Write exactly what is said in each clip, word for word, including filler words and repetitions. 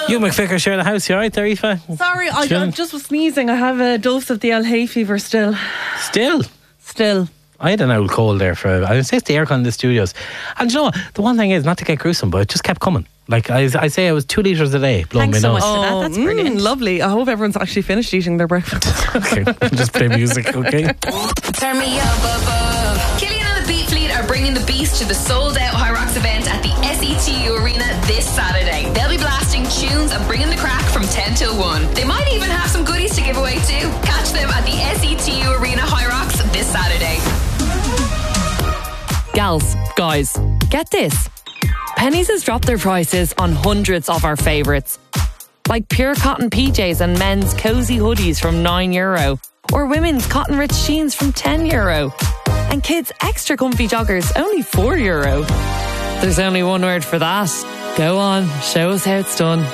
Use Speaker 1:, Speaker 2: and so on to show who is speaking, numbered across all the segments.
Speaker 1: You McVicker share the house, you alright there, Aoife?
Speaker 2: Sorry, I, I just was sneezing. I have a dose of the El hay fever still.
Speaker 1: Still?
Speaker 2: Still.
Speaker 1: I had an old cold there for, I would say it's the aircon in the studios. And you know what, the one thing is, not to get gruesome, but it just kept coming. Like, I, I say it was two litres a day blowing
Speaker 3: Thanks
Speaker 1: my
Speaker 3: so
Speaker 1: nose.
Speaker 3: much for that. That's brilliant.
Speaker 2: Mm, lovely. I hope everyone's actually finished eating their breakfast.
Speaker 1: Okay, just play music, okay?
Speaker 4: Turn me up above. Killian and the Beat Fleet are bringing the beast to the sold-out High Rocks event at the S E T U Arena this Saturday. They'll be blasting tunes and bringing the crack from ten till one. They might even have some goodies to give away too. Catch them at the S E T U Arena High Rocks this Saturday.
Speaker 5: Gals, guys, get this. Pennies has dropped their prices on hundreds of our favourites. Like pure cotton P Js and men's cosy hoodies from nine euro. Or women's cotton rich jeans from ten euro. And kids' extra comfy joggers only four euro. There's only one word for that. Go on, show us how it's done.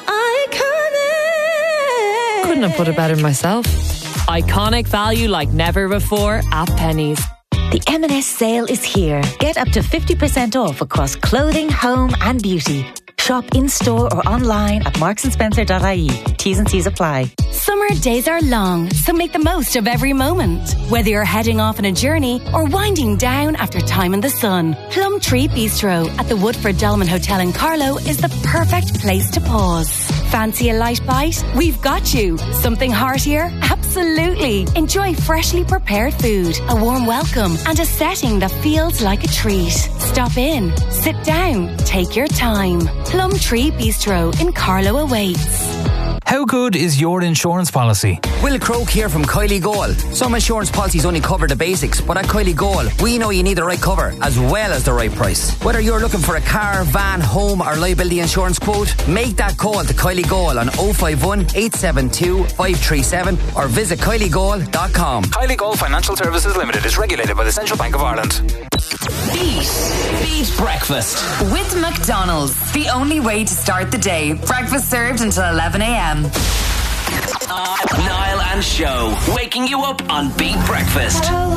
Speaker 2: Iconic.
Speaker 5: Couldn't have put it better myself. Iconic value like never before at Pennies.
Speaker 6: The M and S sale is here. Get up to fifty percent off across clothing, home and beauty. Shop in-store or online at marks and spencer dot I E. T's and C's apply.
Speaker 7: Summer days are long, so make the most of every moment. Whether you're heading off on a journey or winding down after time in the sun, Plum Tree Bistro at the Woodford Dolman Hotel in Carlow is the perfect place to pause. Fancy a light bite? We've got you. Something heartier? Absolutely. Enjoy freshly prepared food, a warm welcome, and a setting that feels like a treat. Stop in, sit down, take your time. Plum Tree Bistro in Carlow awaits.
Speaker 8: How good is your insurance policy?
Speaker 9: Will Croak here from Kylie Goal. Some insurance policies only cover the basics, but at Kylie Goal, we know you need the right cover as well as the right price. Whether you're looking for a car, van, home or liability insurance quote, make that call to Kylie Goal on oh five one, eight seven two, five three seven or visit kylie goal dot com.
Speaker 8: Kylie Goal Financial Services Limited is regulated by the Central Bank of Ireland.
Speaker 4: Beat. Beat Breakfast. With McDonald's. The only way to start the day. Breakfast served until eleven a.m.
Speaker 10: Niall and Show, waking you up on Beat Breakfast.